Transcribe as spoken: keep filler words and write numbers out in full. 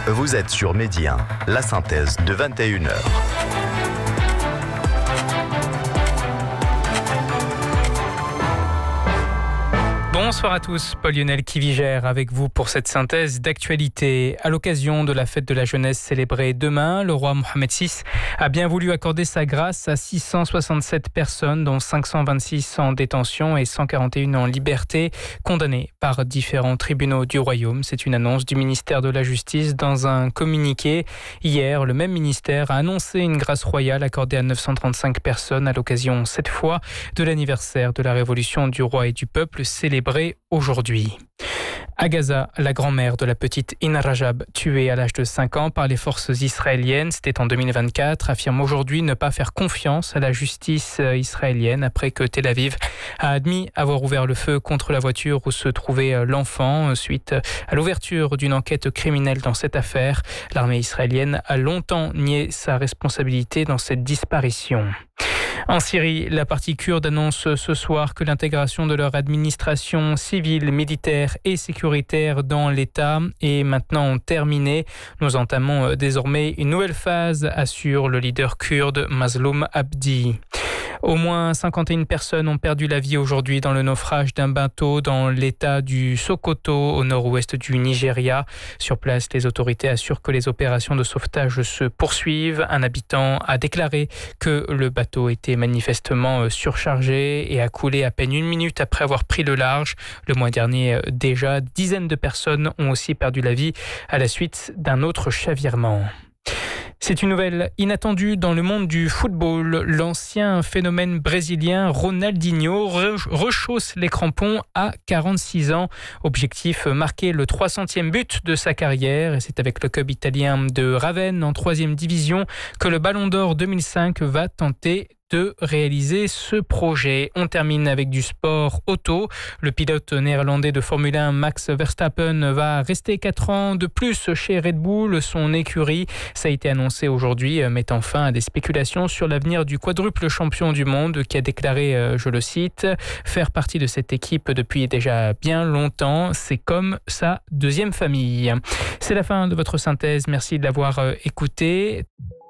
Vous êtes sur Média, la synthèse de vingt et une heures. Bonsoir à tous, Paul-Lionel Kivigère avec vous pour cette synthèse d'actualité. À l'occasion de la fête de la jeunesse célébrée demain, le roi Mohamed six a bien voulu accorder sa grâce à six cent soixante-sept personnes, dont cinq cent vingt-six en détention et cent quarante et une en liberté, condamnées par différents tribunaux du royaume. C'est une annonce du ministère de la Justice dans un communiqué. Hier, le même ministère a annoncé une grâce royale accordée à neuf cent trente-cinq personnes à l'occasion, cette fois, de l'anniversaire de la révolution du roi et du peuple célébrée aujourd'hui. À Gaza, la grand-mère de la petite Ina Rajab, tuée à l'âge de cinq ans par les forces israéliennes, c'était en deux mille vingt-quatre, affirme aujourd'hui ne pas faire confiance à la justice israélienne après que Tel Aviv a admis avoir ouvert le feu contre la voiture où se trouvait l'enfant suite à l'ouverture d'une enquête criminelle dans cette affaire. L'armée israélienne a longtemps nié sa responsabilité dans cette disparition. En Syrie, la partie kurde annonce ce soir que l'intégration de leur administration civile, militaire et sécuritaire dans l'État est maintenant terminée. Nous entamons désormais une nouvelle phase, assure le leader kurde Mazloum Abdi. Au moins cinquante et une personnes ont perdu la vie aujourd'hui dans le naufrage d'un bateau dans l'état du Sokoto, au nord-ouest du Nigeria. Sur place, les autorités assurent que les opérations de sauvetage se poursuivent. Un habitant a déclaré que le bateau était manifestement surchargé et a coulé à peine une minute après avoir pris le large. Le mois dernier, déjà, dizaines de personnes ont aussi perdu la vie à la suite d'un autre chavirement. C'est une nouvelle inattendue dans le monde du football. L'ancien phénomène brésilien Ronaldinho rechausse les crampons à quarante-six ans. Objectif, marquer le trois centième but de sa carrière. Et c'est avec le club italien de Ravenne en troisième division que le Ballon d'Or deux mille cinq va tenter de réaliser ce projet. On termine avec du sport auto. Le pilote néerlandais de Formule un Max Verstappen va rester quatre ans de plus chez Red Bull, son écurie. Ça a été annoncé aujourd'hui, mettant fin à des spéculations sur l'avenir du quadruple champion du monde qui a déclaré, je le cite, faire partie de cette équipe depuis déjà bien longtemps. C'est comme sa deuxième famille. C'est la fin de votre synthèse. Merci de l'avoir écouté.